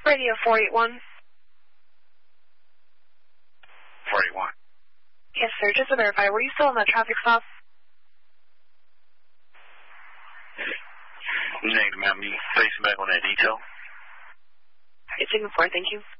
Radio 481. 481. Yes, sir. Just to verify, were you still on that traffic stop? Negative, ma'am. You facing back on that detail? It's taken 4, thank you.